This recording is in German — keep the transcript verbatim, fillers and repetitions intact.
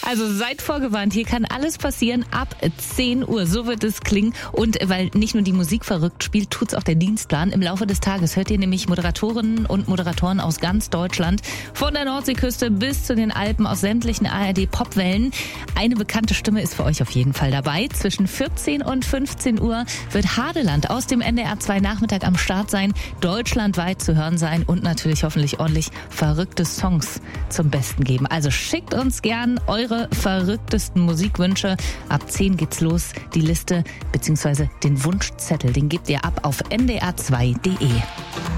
Also seid vorgewarnt, hier kann alles passieren ab zehn Uhr. So wird es klingen. Und weil nicht nur die Musik verrückt spielt, tut's auch der Dienstplan. Im Laufe des Tages hört ihr nämlich Moderatorinnen und Moderatoren aus ganz Deutschland, von der Nordseeküste bis zu den Alpen, aus sämtlichen A R D-Popwellen. Eine bekannte Stimme ist für euch auf jeden Fall dabei. Zwischen vierzehn und fünfzehn Uhr wird Hadeland aus dem N D R zwei Nachmittag am Start sein, deutschlandweit zu hören sein und natürlich hoffentlich ordentlich verrückte Songs zum Besten geben. Also schickt uns gern eure verrücktesten Musikwünsche. Ab zehn geht's los. Die Liste bzw. den Wunschzettel, den gebt ihr ab auf n d r zwei punkt d e.